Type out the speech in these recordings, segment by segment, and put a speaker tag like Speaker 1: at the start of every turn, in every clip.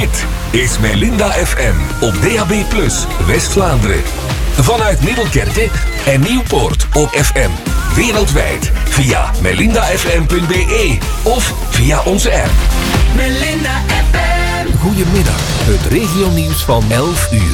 Speaker 1: Dit is Melinda FM op DAB+, West-Vlaanderen. Vanuit Middelkerke en Nieuwpoort op FM. Wereldwijd via melindafm.be of via onze app.
Speaker 2: Melinda FM.
Speaker 1: Goedemiddag, het regionieuws van 11 uur.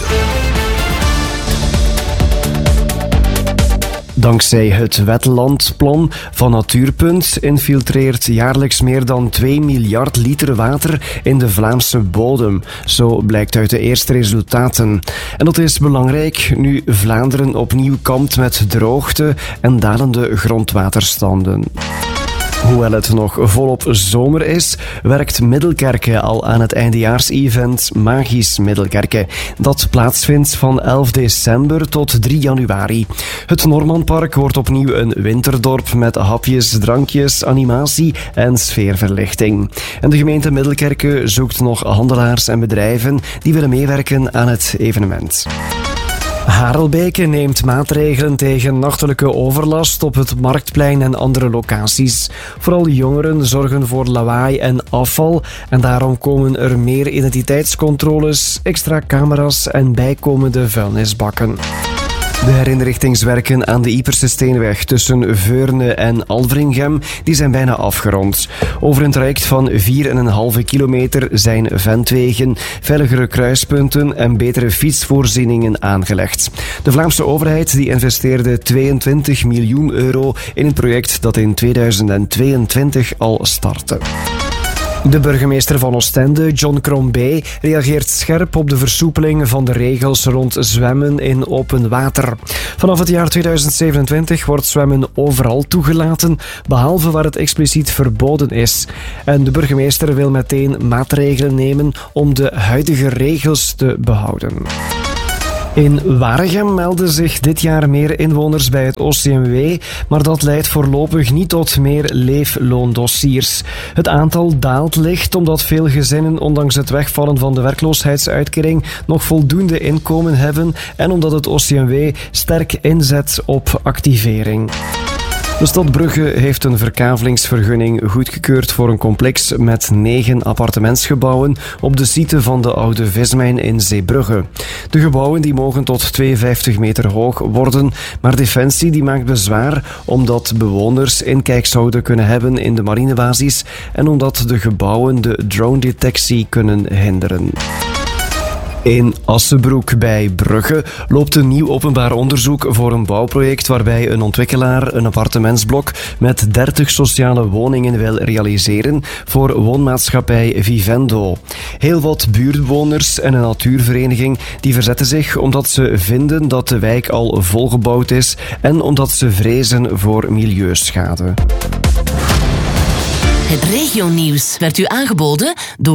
Speaker 3: Dankzij het Wetlandplan van Natuurpunt infiltreert jaarlijks meer dan 2 miljard liter water in de Vlaamse bodem. Zo blijkt uit de eerste resultaten. En dat is belangrijk nu Vlaanderen opnieuw kampt met droogte en dalende grondwaterstanden. Hoewel het nog volop zomer is, werkt Middelkerke al aan het eindejaarsevent Magisch Middelkerke. Dat plaatsvindt van 11 december tot 3 januari. Het Normanpark wordt opnieuw een winterdorp met hapjes, drankjes, animatie en sfeerverlichting. En de gemeente Middelkerke zoekt nog handelaars en bedrijven die willen meewerken aan het evenement. Harelbeke neemt maatregelen tegen nachtelijke overlast op het Marktplein en andere locaties. Vooral jongeren zorgen voor lawaai en afval en daarom komen er meer identiteitscontroles, extra camera's en bijkomende vuilnisbakken. De herinrichtingswerken aan de Ieperse Steenweg tussen Veurne en Alveringhem die zijn bijna afgerond. Over een traject van 4,5 kilometer zijn ventwegen, veiligere kruispunten en betere fietsvoorzieningen aangelegd. De Vlaamse overheid die investeerde 22 miljoen euro in een project dat in 2022 al startte. De burgemeester van Oostende, John Crombie, reageert scherp op de versoepeling van de regels rond zwemmen in open water. Vanaf het jaar 2027 wordt zwemmen overal toegelaten, behalve waar het expliciet verboden is. En de burgemeester wil meteen maatregelen nemen om de huidige regels te behouden. In Waregem melden zich dit jaar meer inwoners bij het OCMW, maar dat leidt voorlopig niet tot meer leefloondossiers. Het aantal daalt licht omdat veel gezinnen ondanks het wegvallen van de werkloosheidsuitkering nog voldoende inkomen hebben en omdat het OCMW sterk inzet op activering. De stad Brugge heeft een verkavelingsvergunning goedgekeurd voor een complex met 9 appartementsgebouwen op de site van de oude vismijn in Zeebrugge. De gebouwen die mogen tot 52 meter hoog worden, maar Defensie die maakt bezwaar omdat bewoners inkijk zouden kunnen hebben in de marinebasis en omdat de gebouwen de drone-detectie kunnen hinderen. In Assebroek bij Brugge loopt een nieuw openbaar onderzoek voor een bouwproject waarbij een ontwikkelaar een appartementsblok met 30 sociale woningen wil realiseren voor woonmaatschappij Vivendo. Heel wat buurtbewoners en een natuurvereniging die verzetten zich omdat ze vinden dat de wijk al volgebouwd is en omdat ze vrezen voor milieuschade.
Speaker 2: Het regionieuws werd u aangeboden door